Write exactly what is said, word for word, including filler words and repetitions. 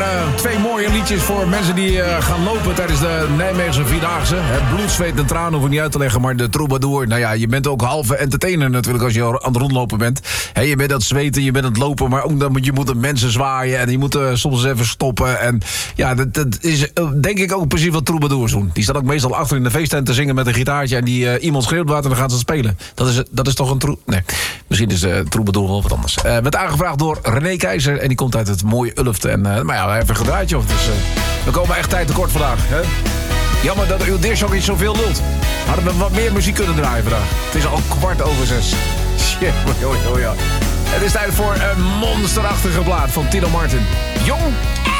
waren twee mooie liedjes voor mensen die uh, gaan lopen tijdens de Nijmeegse Vierdaagse. Het bloed, zweet en tranen hoef ik niet uit te leggen, maar de troubadour. Nou ja, je bent ook halve entertainer natuurlijk als je aan het rondlopen bent. He, je bent aan het zweten, je bent aan het lopen, maar ook dan moet je moet de mensen zwaaien en je moet uh, soms even stoppen. En ja, dat, dat is uh, denk ik ook precies wat troubadours doen. Die staan ook meestal achter in de feesttent te zingen met een gitaartje en die uh, iemand schreeuwt wat en dan gaan ze spelen. Dat is, dat is toch een trou... Nee, misschien is uh, troubadour wel wat anders. Uh, werd aangevraagd door René Keizer en die komt uit het mooie Ulft. En, uh, maar ja, we hebben even gedraaid, joh. Dus uh, we komen echt tijd tekort vandaag. Hè? Jammer dat uw disjockey niet zoveel lult. Hadden we wat meer muziek kunnen draaien vandaag. Het is al kwart over zes. Shit, joh, joh, joh. Het is tijd voor een monsterachtige plaat van Tino Martin. Jong